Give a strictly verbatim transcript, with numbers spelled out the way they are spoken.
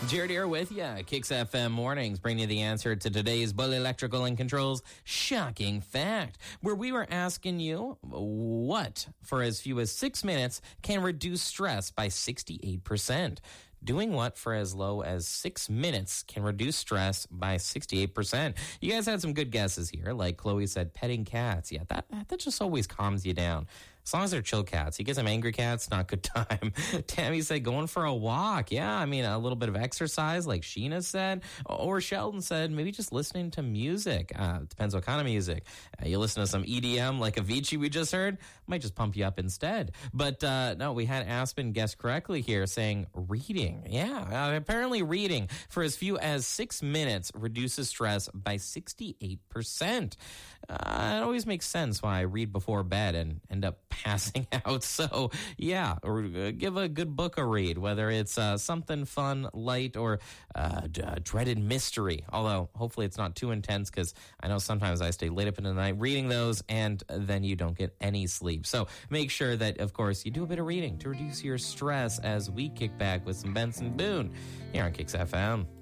Jared here with you. Kicks F M Mornings bring you the answer to today's Bully Electrical and Controls shocking fact, where we were asking you what, for as few as six minutes, can reduce stress by sixty-eight percent. Doing what for as low as six minutes can reduce stress by sixty-eight percent. You guys had some good guesses here. Like Chloe said, petting cats. Yeah, that, that just always calms you down. As long as they're chill cats. You get some angry cats, not good time. Tammy said going for a walk. Yeah, I mean, a little bit of exercise, like Sheena said. Or Sheldon said maybe just listening to music. Uh, depends what kind of music. Uh, you listen to some E D M like Avicii we just heard, might just pump you up instead. But uh, no, we had Aspen guess correctly here, saying reading. Yeah, uh, apparently reading for as few as six minutes reduces stress by sixty-eight percent. Uh, it always makes sense why I read before bed and end up passing out. So, yeah, or uh, give a good book a read, whether it's uh, something fun, light, or uh, d- uh, dreaded mystery. Although, hopefully it's not too intense, because I know sometimes I stay late up in the night reading those, and then you don't get any sleep. So, make sure that, of course, you do a bit of reading to reduce your stress as we kick back with some Benson Boone here on Kicks F M.